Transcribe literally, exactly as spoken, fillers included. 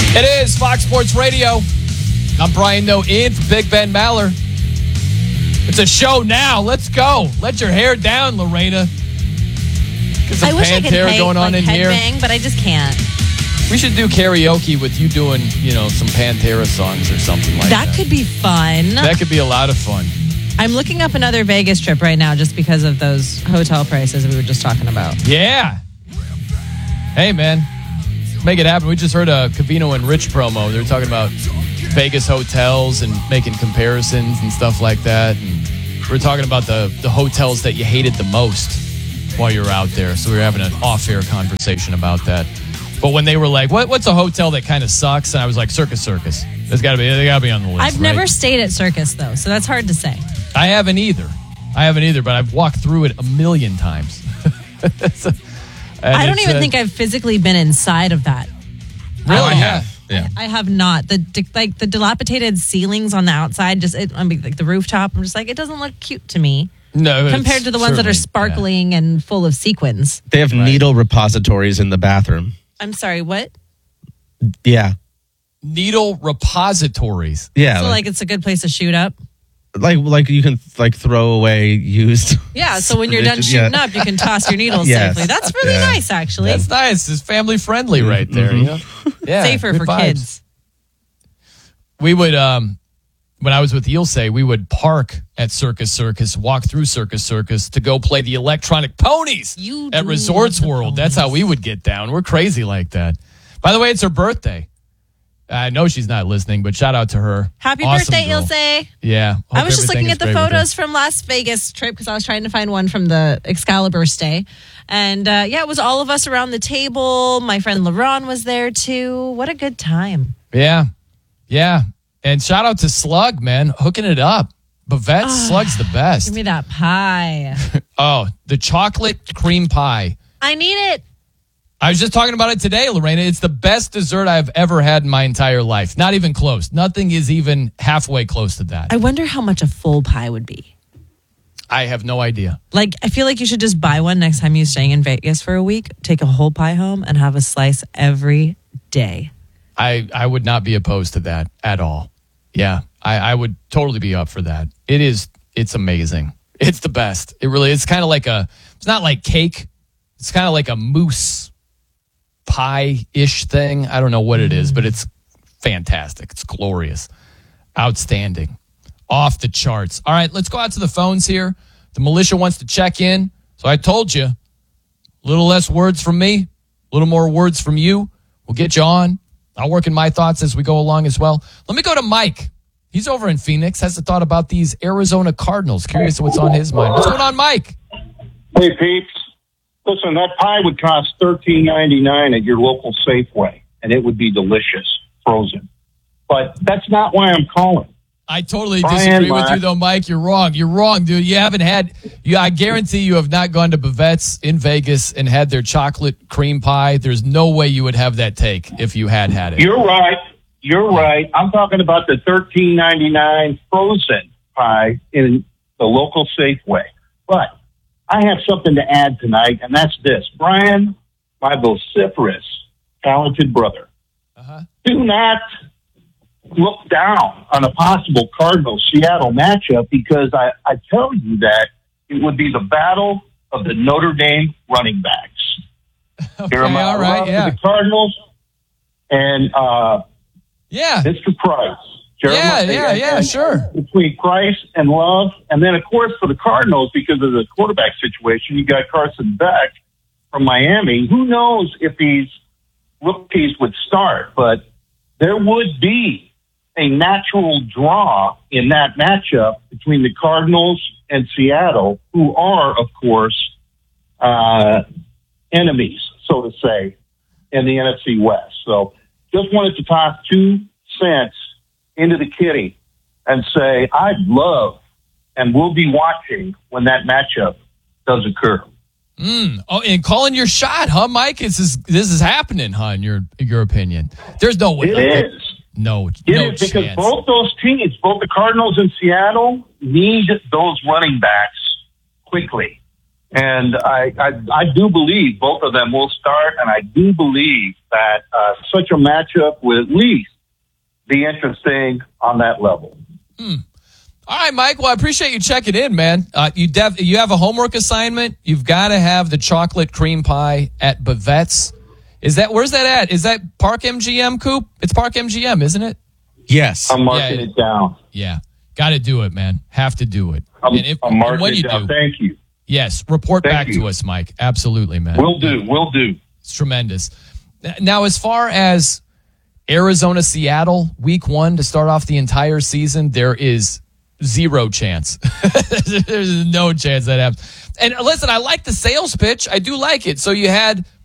It is Fox Sports Radio. I'm Brian Noe in for Big Ben Maller. It's a show now. Let's go. Let your hair down, Lorena. Get some I wish I could Pantera hang, going on like, in here. headbang, but I just can't. We should do karaoke with you doing, you know, some Pantera songs or something like that. That could be fun. That could be a lot of fun. I'm looking up another Vegas trip right now just because of those hotel prices we were just talking about. Yeah. Hey, man. Make it happen. We just heard a Covino and Rich promo. They were talking about Vegas hotels and making comparisons and stuff like that. And we were talking about the, the hotels that you hated the most while you were out there. So we were having an off-air conversation about that. But when they were like, "What? What's a hotel that kind of sucks?" and I was like, "Circus Circus." There's got to be. They got to be on the list. I've right? never stayed at Circus though, so that's hard to say. I haven't either. I haven't either. But I've walked through it a million times. so, I don't even uh, think I've physically been inside of that. Really? Oh, I yeah. have. Yeah. I have not. The di- like the dilapidated ceilings on the outside, just it, I mean, like the rooftop. I'm just like, it doesn't look cute to me No, compared to the ones that are sparkling and full of sequins. They have Right. needle repositories in the bathroom. I'm sorry, what? Yeah. Needle repositories. Yeah. So like, like it's a good place to shoot up. like like you can like throw away used. Yeah, so when you're It done just- shooting yeah. up, you can toss your needles Yes. safely. That's really Yeah. nice, actually. That's nice. It's family friendly right there. You know? Yeah, Safer good for vibes. kids. We would, um, when I was with Yilse, we would park at Circus Circus, walk through Circus Circus to go play the electronic ponies You at do Resorts love the World. That's how we would get down. We're crazy like that. By the way, it's her birthday. I know she's not listening, but shout out to her. Happy Awesome birthday, girl. Ilse. Yeah. I Hope was just everything looking is at the great with her. photos from Las Vegas trip because I was trying to find one from the Excalibur stay. And uh, yeah, it was all of us around the table. My friend LeBron was there too. What a good time. Yeah. Yeah. And shout out to Slug, man, hooking it up. Bavette, Slug's the best. Give me that pie. Oh, the chocolate cream pie. I need it. I was just talking about it today, Lorena. It's the best dessert I've ever had in my entire life. Not even close. Nothing is even halfway close to that. I wonder how much a full pie would be. I have no idea. Like, I feel like you should just buy one next time you're staying in Vegas for a week. Take a whole pie home and have a slice every day. I, I would not be opposed to that at all. Yeah, I, I would totally be up for that. It is, it's amazing. It's the best. It really, it's kind of like a, it's not like cake. It's kind of like a mousse pie-ish thing. I don't know what it is, but it's fantastic. It's glorious. Outstanding. Off the charts. All right, let's go out to the phones here. The militia wants to check in. So I told you, a little less words from me, a little more words from you. We'll get you on. I'll work in my thoughts as we go along as well. Let me go to Mike. He's over in Phoenix, has a thought about these Arizona Cardinals. Curious what's on his mind. What's going on, Mike? Hey, peeps. Listen, that pie would cost thirteen ninety-nine at your local Safeway, and it would be delicious, frozen. But that's not why I'm calling. I totally Brian, disagree with Mike. you, though, Mike. You're wrong. You're wrong, dude. You haven't had, you, I guarantee you have not gone to Bavette's in Vegas and had their chocolate cream pie. There's no way you would have that take if you had had it. You're right. You're right. I'm talking about the thirteen ninety-nine frozen pie in the local Safeway. But I have something to add tonight, and that's this. Brian, my vociferous, talented brother, Uh-huh. do not look down on a possible Cardinals-Seattle matchup because I, I tell you that it would be the battle of the Notre Dame running backs. Okay, Jeremiah all right, Love for yeah. the Cardinals and uh, Yeah. Mister Price. Yeah, Jeremiah- yeah, yeah, and- sure. Between Price and Love. And then, of course, for the Cardinals, because of the quarterback situation, you got Carson Beck from Miami. Who knows if these rookies would start, but there would be a natural draw in that matchup between the Cardinals and Seattle, who are, of course, uh, enemies, so to say, in the N F C West. So just wanted to toss two cents into the kitty and say, I'd love and will be watching when that matchup does occur. Mm. Oh, and calling your shot, huh, Mike? This is this is happening, huh? In your your opinion, there's no way. It is. No, It no is because chance. both those teams, both the Cardinals and Seattle, need those running backs quickly. And I, I, I do believe both of them will start, and I do believe that uh, such a matchup would at least be interesting on that level. Hmm. All right, Mike. Well, I appreciate you checking in, man. Uh, you def- you have a homework assignment. You've got to have the chocolate cream pie at Bavette's. Is that where's that at? Is that Park M G M, Coop? It's Park M G M, isn't it? Yes. I'm marking Yeah. it down. Yeah. Got to do it, man. Have to do it. I'm, and if, I'm and marking when it you down. do, Thank you. yes, report Thank back you. to us, Mike. Absolutely, man. Will do. Will do. It's tremendous. Now, as far as Arizona, Seattle, week one to start off the entire season, there is zero chance. There's no chance that happens. And listen, I like the sales pitch. I do like it. So you had